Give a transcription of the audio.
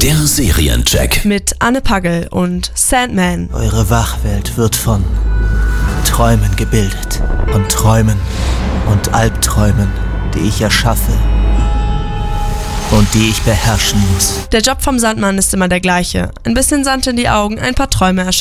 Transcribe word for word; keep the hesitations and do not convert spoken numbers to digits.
Der Seriencheck mit Anne Pagel und Sandman. Eure Wachwelt wird von Träumen gebildet. Von Träumen und Albträumen, die ich erschaffe und die ich beherrschen muss. Der Job vom Sandmann ist immer der gleiche. Ein bisschen Sand in die Augen, ein paar Träume erschaffen.